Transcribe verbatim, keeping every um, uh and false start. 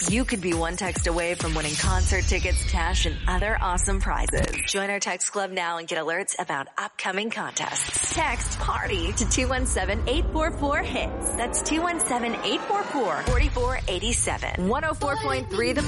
you could be one text away from winning concert tickets, cash, and other awesome prizes. Join our text club now and get alerts about upcoming contests. Text PARTY to two one seven, eight four four, HITS. That's two one seven, eight four four, four four eight seven. one oh four point three The